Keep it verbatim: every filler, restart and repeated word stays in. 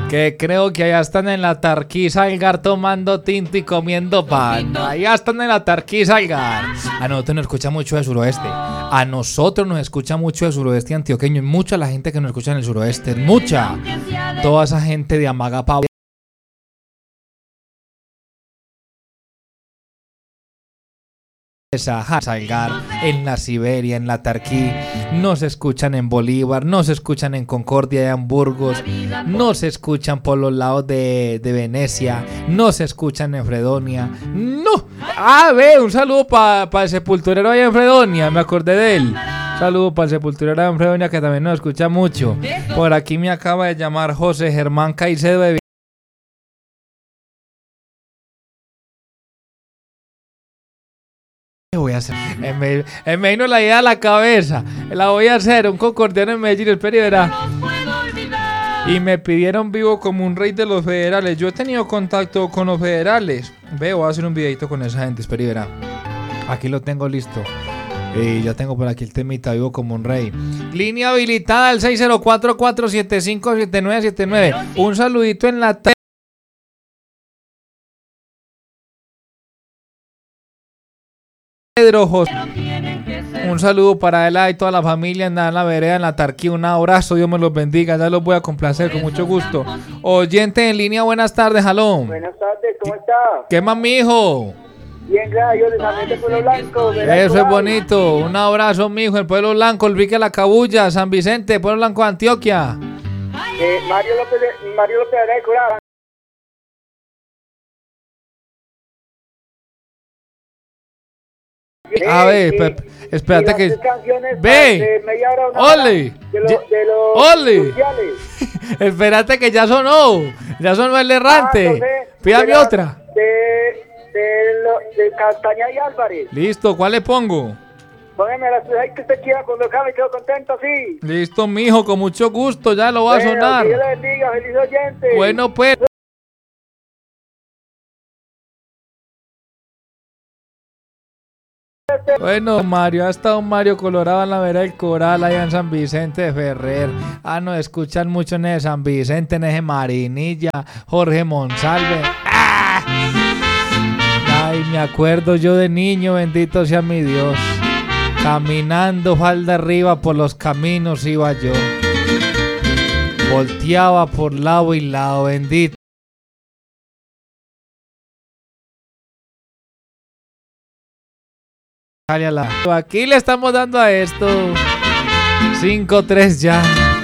Que creo que allá están en la Tarquí Salgar tomando tinto y comiendo pan. Allá están en la Tarquí Salgar. A nosotros nos escucha mucho de suroeste. A nosotros nos escucha mucho de suroeste antioqueño. Y mucha la gente que nos escucha en el suroeste. Mucha. Toda esa gente de Amagapa. Salgar, en la Siberia, en la Tarquí, nos escuchan en Bolívar, nos escuchan en Concordia, en Burgos, nos escuchan por los lados de, de Venecia, nos escuchan en Fredonia. No, a ver, un saludo para pa el sepulturero allá en Fredonia, me acordé de él. Un saludo para el sepulturero allá en Fredonia que también nos escucha mucho. Por aquí me acaba de llamar José Germán Caicedo de voy a hacer. En me, en me vino la idea a la cabeza. La voy a hacer. Un concordiano en Medellín. Espera y verá. Y me pidieron vivo como un rey de los federales. Yo he tenido contacto con los federales. Veo, voy a hacer un videito con esa gente. Espera y verá. Aquí lo tengo listo. Y ya tengo por aquí el temita vivo como un rey. Línea habilitada al seis cero cuatro, cuatro siete cinco, siete nueve siete nueve. Un saludito en la Pedro José. Un saludo para él y toda la familia en la vereda, en la Tarquí. Un abrazo, Dios me los bendiga. Ya los voy a complacer con mucho gusto. Oyente en línea, buenas tardes, jalón. Buenas tardes, ¿cómo está? ¿Qué más, mijo? Bien, gracias, de San Vicente, Pueblo Blanco. Eso es bonito. Un abrazo, mijo. El Pueblo Blanco, el Vique La Cabulla, San Vicente, Pueblo Blanco de Antioquia. Eh, Mario López, de, Mario López de Curaba. A ver, Pepe, espérate que... ¡Ve! ¡Ole! ¡Ole! Espérate que ya sonó. Ya sonó el errante. Ah, pídame de otra. De, de, lo, de Castaña y Álvarez. Listo, ¿cuál le pongo? Póngame la ciudad que usted quiera colocar, me quedo contento, sí. Listo, mijo, con mucho gusto, ya lo va bueno, a sonar. Que Dios le bendiga, feliz oyente. Bueno, pues... Bueno, Mario, ha estado Mario Colorado en la vera del Coral, allá en San Vicente de Ferrer. Ah, nos escuchan mucho en el San Vicente, en ese Marinilla, Jorge Monsalve. ¡Ah! Ay, me acuerdo yo de niño, bendito sea mi Dios. Caminando falda arriba por los caminos iba yo. Volteaba por lado y lado, bendito. Aquí le estamos dando a esto cinco tres ya.